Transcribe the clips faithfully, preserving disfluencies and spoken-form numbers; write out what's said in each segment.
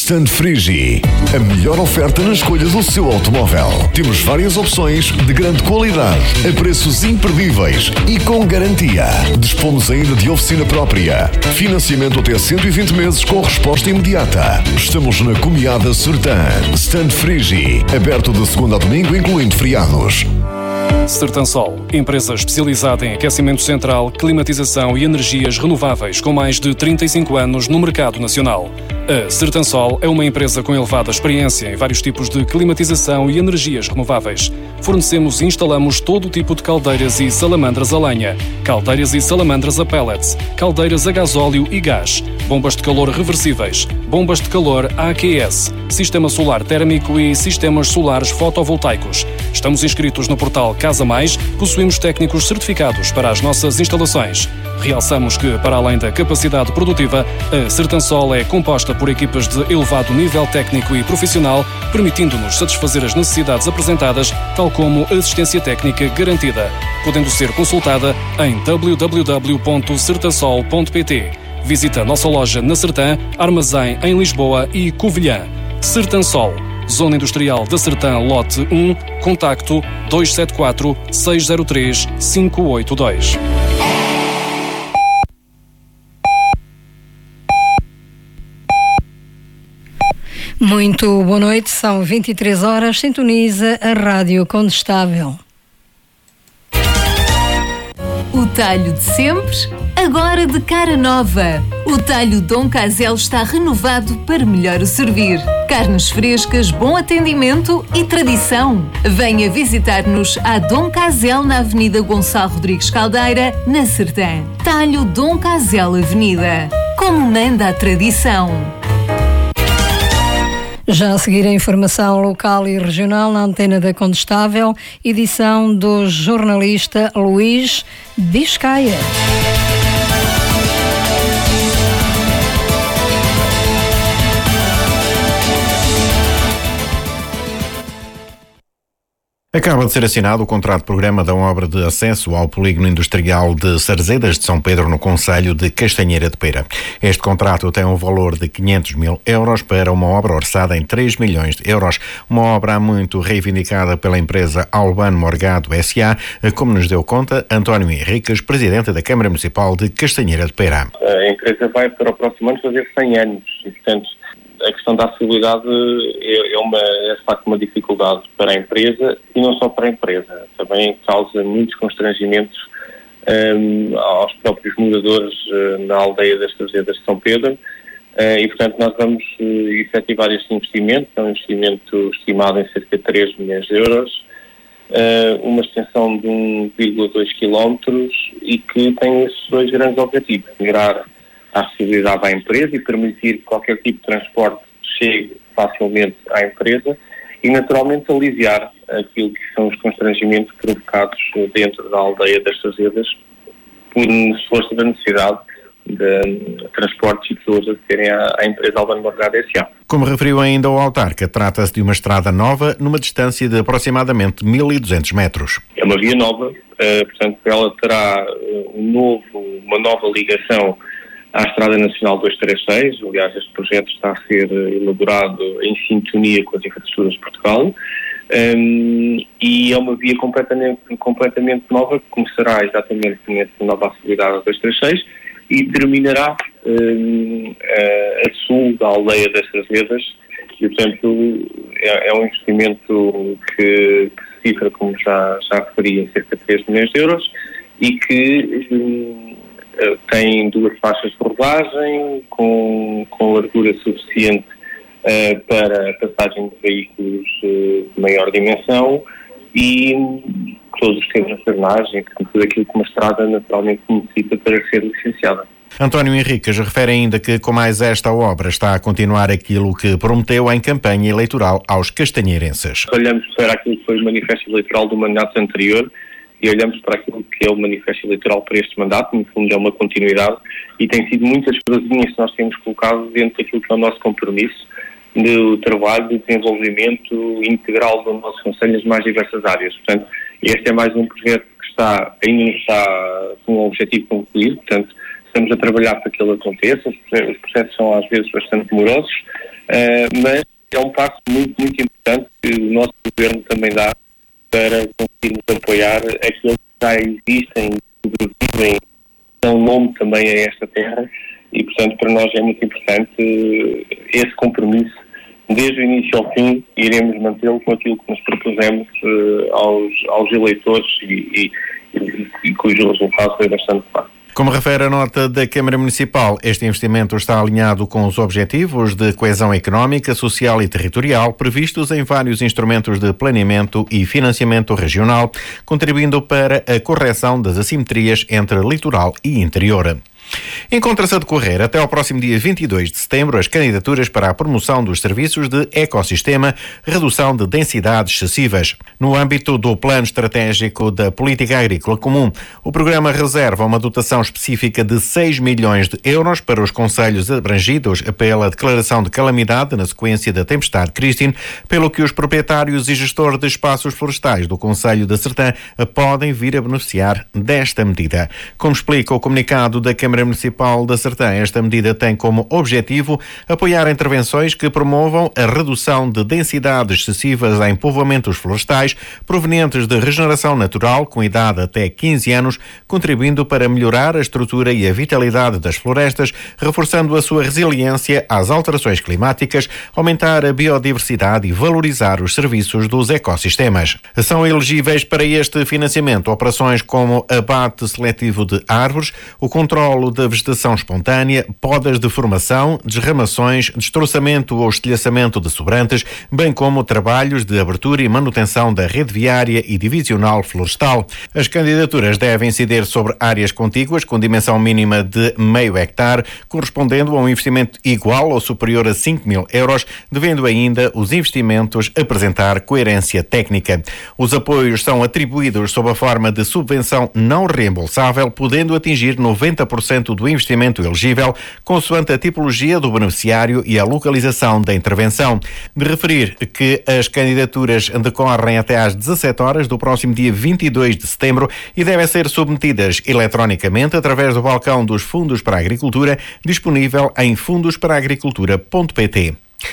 Stand Frigi, a melhor oferta na escolha do seu automóvel. Temos várias opções de grande qualidade, a preços imperdíveis e com garantia. Dispomos ainda de oficina própria. Financiamento até cento e vinte meses com resposta imediata. Estamos na Comiada Sertã. Stand Frigi, aberto de segunda a domingo, incluindo feriados. Sertansol, empresa especializada em aquecimento central, climatização e energias renováveis com mais de trinta e cinco anos no mercado nacional. A Sertansol é uma empresa com elevada experiência em vários tipos de climatização e energias renováveis. Fornecemos e instalamos todo o tipo de caldeiras e salamandras a lenha, caldeiras e salamandras a pellets, caldeiras a gasóleo e gás, bombas de calor reversíveis, bombas de calor A Q S, sistema solar térmico e sistemas solares fotovoltaicos. Estamos inscritos no portal Casa Mais, possuímos técnicos certificados para as nossas instalações. Realçamos que, para além da capacidade produtiva, a Sertansol é composta por equipas de elevado nível técnico e profissional, permitindo-nos satisfazer as necessidades apresentadas, tal como assistência técnica garantida, podendo ser consultada em w w w ponto sertansol ponto p t. Visita a nossa loja na Sertã, armazém em Lisboa e Covilhã. Sertansol, Zona Industrial da Sertã, lote um, contacto dois sete quatro, seis zero três, cinco oito dois. Muito boa noite, são vinte e três horas, sintoniza a Rádio Condestável. O talho de sempre, agora de cara nova. O talho Dom Casel está renovado para melhor o servir. Carnes frescas, bom atendimento e tradição. Venha visitar-nos à Dom Casel na Avenida Gonçalo Rodrigues Caldeira, na Sertã. Talho Dom Casel Avenida. Como manda a tradição. Já a seguir a informação local e regional na antena da Condestável, edição do jornalista Luís Biscaia. Acaba de ser assinado o contrato de programa da obra de acesso ao polígono industrial de Sarzedas de São Pedro, no concelho de Castanheira de Pera. Este contrato tem um valor de quinhentos mil euros para uma obra orçada em três milhões de euros. Uma obra muito reivindicada pela empresa Albano Morgado S A, como nos deu conta António Henriques, presidente da Câmara Municipal de Castanheira de Pera. A empresa vai para o próximo ano fazer cem anos e, portanto, a questão da acessibilidade é, é, uma, é de facto uma dificuldade para a empresa e não só para a empresa. Também causa muitos constrangimentos um, aos próprios moradores uh, na aldeia das Sarzedas de São Pedro uh, e, portanto, nós vamos uh, efetivar este investimento. É um investimento estimado em cerca de três milhões de euros, uh, uma extensão de um vírgula dois quilómetros e que tem esses dois grandes objetivos: melhorar a acessibilidade à empresa e permitir que qualquer tipo de transporte chegue facilmente à empresa e, naturalmente, aliviar aquilo que são os constrangimentos provocados dentro da aldeia das Sarzedas por força da necessidade de transportes e pessoas a serem à, à empresa Albano Morgado S A. Como referiu ainda o autarca, trata-se de uma estrada nova numa distância de aproximadamente mil e duzentos metros. É uma via nova, uh, portanto, ela terá um novo, uma nova ligação à Estrada Nacional duzentos e trinta e seis. Aliás, este projeto está a ser elaborado em sintonia com as infraestruturas de Portugal um, e é uma via completamente, completamente nova, que começará exatamente nessa nova acessibilidade a duzentos e trinta e seis e terminará um, a, a sul da aldeia das Sarzedas e, portanto, é, é um investimento que, que se cifra, como já, já referi, em cerca de três milhões de euros e que um, tem duas faixas de rodagem com, com largura suficiente uh, para a passagem de veículos uh, de maior dimensão e todos os esquemas de frenagem, tudo aquilo que uma estrada naturalmente necessita para ser licenciada. António Henriques refere ainda que, com mais esta obra, está a continuar aquilo que prometeu em campanha eleitoral aos castanheirenses. Olhamos para aquilo que foi o manifesto eleitoral do mandato anterior e olhamos para aquilo que é o manifesto eleitoral para este mandato. No fundo, é uma continuidade e tem sido muitas coisinhas que nós temos colocado dentro daquilo que é o nosso compromisso do trabalho, do desenvolvimento integral do nosso concelho nas mais diversas áreas. Portanto, este é mais um projeto que está, ainda está com um objetivo concluído. Portanto, estamos a trabalhar para que ele aconteça. Os processos são às vezes bastante demorosos, uh, mas é um passo muito, muito importante que o nosso governo também dá para conseguirmos apoiar aqueles que já existem, sobrevivem, dão nome também a esta terra e, portanto, para nós é muito importante uh, esse compromisso. Desde o início ao fim, iremos mantê-lo com aquilo que nos propusemos uh, aos, aos eleitores e, e, e, e cujo resultado foi bastante claro. Como refere a nota da Câmara Municipal, este investimento está alinhado com os objetivos de coesão económica, social e territorial previstos em vários instrumentos de planeamento e financiamento regional, contribuindo para a correção das assimetrias entre litoral e interior. Encontra-se a decorrer até ao próximo dia vinte e dois de setembro as candidaturas para a promoção dos serviços de ecossistema, redução de densidades excessivas. No âmbito do Plano Estratégico da Política Agrícola Comum, o programa reserva uma dotação específica de seis milhões de euros para os concelhos abrangidos pela declaração de calamidade na sequência da tempestade Christine, pelo que os proprietários e gestores de espaços florestais do Concelho de Sertã podem vir a beneficiar desta medida. Como explica o comunicado da Câmara Municipal da Sertã, esta medida tem como objetivo apoiar intervenções que promovam a redução de densidades excessivas em povoamentos florestais provenientes de regeneração natural com idade até quinze anos, contribuindo para melhorar a estrutura e a vitalidade das florestas, reforçando a sua resiliência às alterações climáticas, aumentar a biodiversidade e valorizar os serviços dos ecossistemas. São elegíveis para este financiamento operações como abate seletivo de árvores, o controlo da vegetação espontânea, podas de formação, desramações, destroçamento ou estilhaçamento de sobrantes, bem como trabalhos de abertura e manutenção da rede viária e divisional florestal. As candidaturas devem incidir sobre áreas contíguas com dimensão mínima de meio hectare, correspondendo a um investimento igual ou superior a cinco mil euros, devendo ainda os investimentos apresentar coerência técnica. Os apoios são atribuídos sob a forma de subvenção não reembolsável, podendo atingir noventa por cento do investimento elegível, consoante a tipologia do beneficiário e a localização da intervenção. De referir que as candidaturas decorrem até às dezassete horas do próximo dia vinte e dois de setembro e devem ser submetidas eletronicamente através do balcão dos Fundos para a Agricultura, disponível em fundos para agricultura ponto pt.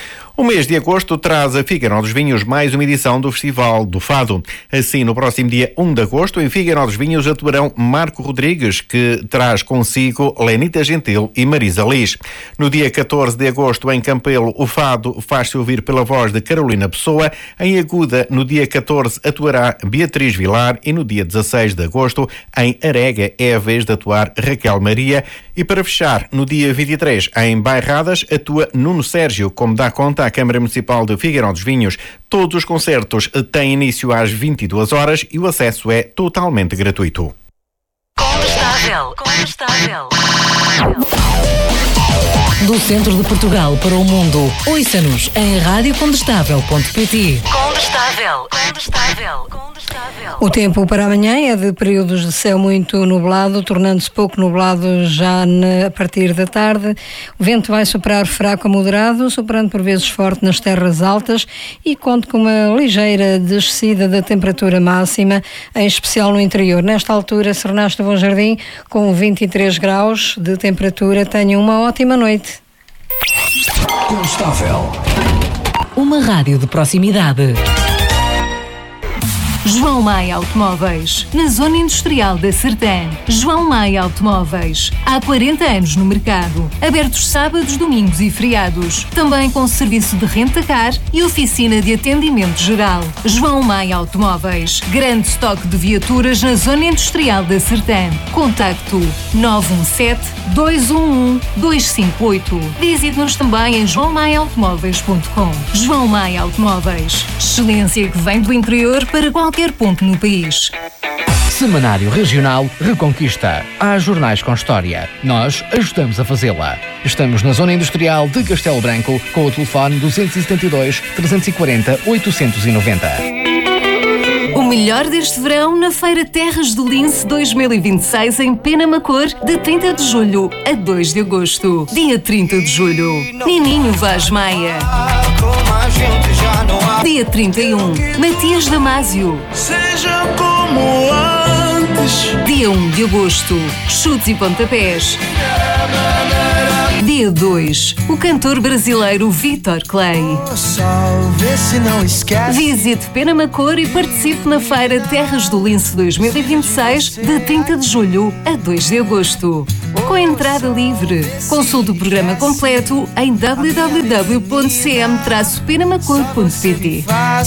O mês de agosto traz a Figueiró dos Vinhos mais uma edição do Festival do Fado. Assim, no próximo dia um de agosto, em Figueiró dos Vinhos atuarão Marco Rodrigues, que traz consigo Lenita Gentil e Marisa Liz. No dia catorze de agosto, em Campelo, o Fado faz-se ouvir pela voz de Carolina Pessoa. Em Aguda, no dia catorze, atuará Beatriz Vilar e no dia dezasseis de agosto, em Arega, é a vez de atuar Raquel Maria. E para fechar, no dia vinte e três, em Bairradas, atua Nuno Sérgio, como dá conta a Câmara Municipal de Figueiró dos Vinhos. Todos os concertos têm início às vinte e duas horas e o acesso é totalmente gratuito. Condestável, condestável. Do centro de Portugal para o mundo, ouça-nos em rádio condestável ponto pt. Condestável, condestável, condestável. O tempo para amanhã é de períodos de céu muito nublado, tornando-se pouco nublado já na, a partir da tarde. O vento vai soprar fraco a moderado, soprando por vezes forte nas terras altas e conta com uma ligeira descida da temperatura máxima, em especial no interior. Nesta altura, Sernaste do Bom Jardim, com vinte e três graus de temperatura. Tenham uma ótima noite. Constável. Uma rádio de proximidade. João Maia Automóveis, na Zona Industrial da Sertã. João Maia Automóveis, há quarenta anos no mercado. Abertos sábados, domingos e feriados. Também com serviço de renta-car e oficina de atendimento geral. João Maia Automóveis, grande estoque de viaturas na Zona Industrial da Sertã. Contacto nove um sete, dois um um, dois cinco oito. Visite-nos também em joão maia automóveis ponto com. João Maia Automóveis, excelência que vem do interior para qualquer qualquer ponto no país. Semanário Regional Reconquista. Há jornais com história. Nós ajudamos a fazê-la. Estamos na Zona Industrial de Castelo Branco com o telefone dois sete dois, três quatro zero, oito nove zero. O melhor deste verão na Feira Terras do Lince dois mil e vinte e seis em Penamacor, de trinta de julho a dois de agosto. Dia trinta de julho, Nininho Vaz Maia. Dia trinta e um, Matias Damasio. Seja como antes. Dia um de agosto, Chutes e Pontapés. Dia dois. O cantor brasileiro Vitor Clay. Visite Penamacor e participe na Feira Terras do Lince dois mil e vinte e seis, de trinta de julho a dois de agosto. Com entrada livre. Consulte o programa completo em w w w ponto c m traço penamacor ponto p t.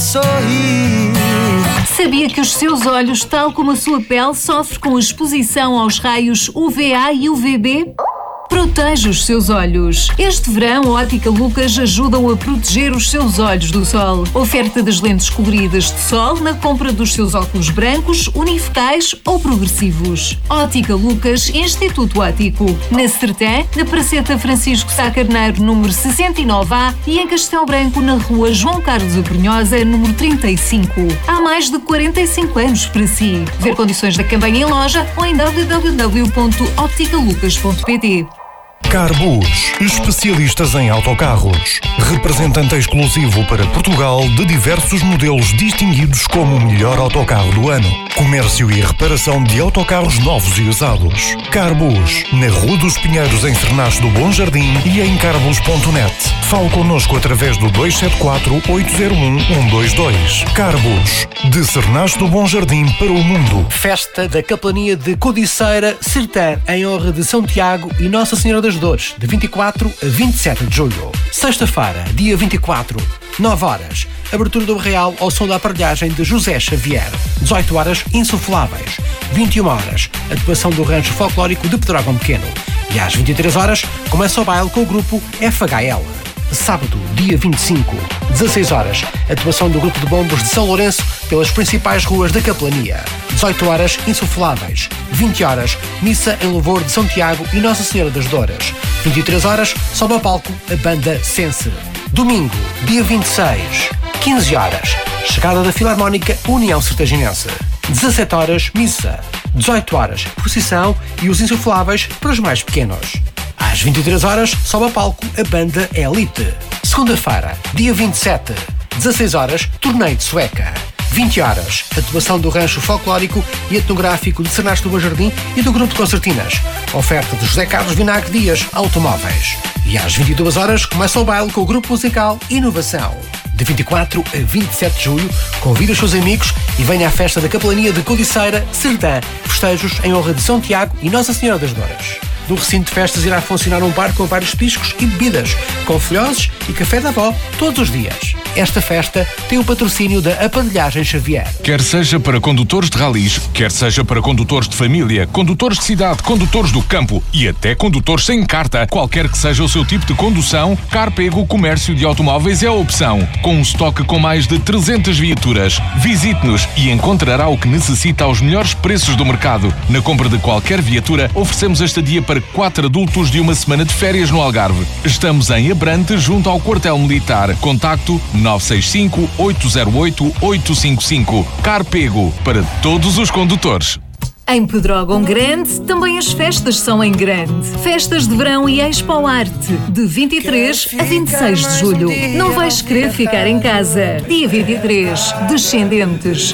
Sabia que os seus olhos, tal como a sua pele, sofrem com a exposição aos raios U V A e U V B? Proteja os seus olhos. Este verão, a Ótica Lucas ajuda-o a proteger os seus olhos do sol. Oferta das lentes coloridas de sol na compra dos seus óculos brancos, unifocais ou progressivos. Ótica Lucas, Instituto Óptico. Na Sertã, na Praceta Francisco Sá Carneiro, número sessenta e nove A, e em Castelo Branco, na Rua João Carlos Abrunhosa, número trinta e cinco. Há mais de quarenta e cinco anos para si. Ver condições da campanha em loja ou em w w w ponto óptica lucas ponto p t. Carbus, especialistas em autocarros. Representante exclusivo para Portugal de diversos modelos distinguidos como o melhor autocarro do ano. Comércio e reparação de autocarros novos e usados. Carbus, na Rua dos Pinheiros, em Cernache do Bom Jardim e em carbus ponto net. Fale connosco através do dois sete quatro, oito zero um, um dois dois. Carbus, de Cernache do Bom Jardim para o mundo. Festa da Capelania de Codiceira Sertã, em honra de São Tiago e Nossa Senhora das Dores, de vinte e quatro a vinte e sete de julho. Sexta-feira, dia vinte e quatro, nove horas. Abertura do Real ao som da aparelhagem de José Xavier. dezoito horas, Insufláveis. vinte e uma horas, atuação do Rancho Folclórico de Pedrógão Pequeno. E às vinte e três horas, começa o baile com o grupo F H L. Sábado, dia vinte e cinco, dezasseis horas, atuação do Grupo de Bombos de São Lourenço pelas principais ruas da Capelania. dezoito horas, Insufláveis. vinte horas, missa em louvor de São Tiago e Nossa Senhora das Dores. vinte e três horas, sobe ao palco a banda Sense. Domingo, dia vinte e seis, quinze horas, chegada da Filarmónica União Sertaginense. dezassete horas, missa. dezoito horas, procissão e os Insufláveis para os mais pequenos. Às vinte e três horas, sobe ao palco a banda Elite. Segunda-feira, dia vinte e sete, dezasseis horas, torneio de sueca. vinte horas, atuação do Rancho Folclórico e Etnográfico de Cernache do Bom Jardim e do Grupo de Concertinas. Oferta de José Carlos Vinagre Dias Automóveis. E às vinte e duas horas, começa o baile com o Grupo Musical Inovação. De vinte e quatro a vinte e sete de julho, convida os seus amigos e venha à festa da Capelania de Codiceira Sertã. Festejos em honra de São Tiago e Nossa Senhora das Dores. No recinto de festas irá funcionar um bar com vários piscos e bebidas, com folhoses e café da avó todos os dias. Esta festa tem o patrocínio da Aparelhagem Xavier. Quer seja para condutores de ralis, quer seja para condutores de família, condutores de cidade, condutores do campo e até condutores sem carta, qualquer que seja o seu tipo de condução, Carpego Comércio de Automóveis é a opção. Com um estoque com mais de trezentas viaturas. Visite-nos e encontrará o que necessita aos melhores preços do mercado. Na compra de qualquer viatura, oferecemos a estadia para quatro adultos de uma semana de férias no Algarve. Estamos em Abrante, junto ao Quartel Militar. Contacto nove seis cinco, oito zero oito, oito cinco cinco. Carpego, para todos os condutores. Em Pedrógão Grande, também as festas são em grande. Festas de verão e Expo Arte, de vinte e três a vinte e seis de julho. Não vais querer ficar em casa. Dia vinte e três, Descendentes.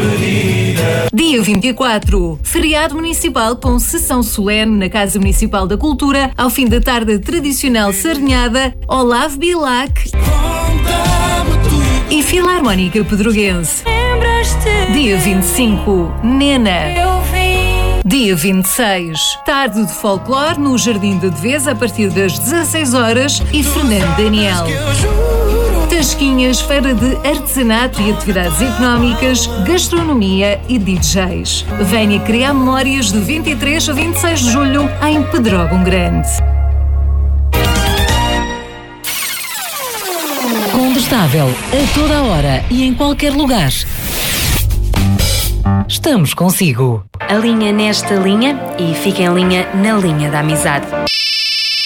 Dia vinte e quatro, feriado municipal com sessão solene na Casa Municipal da Cultura, ao fim da tarde tradicional sardinhada, Olavo Bilac e Filarmónica Pedroguense. Dia vinte e cinco, Nena. Dia vinte e seis, tarde de folclore no Jardim da Devesa a partir das dezasseis horas e Fernando Daniel. Tasquinhas, feira de artesanato e atividades económicas, gastronomia e D Js. Venha criar memórias de vinte e três a vinte e seis de julho em Pedrógão Grande. Condestável, a toda a hora e em qualquer lugar. Estamos consigo. Alinha nesta linha e fica em linha na linha da amizade.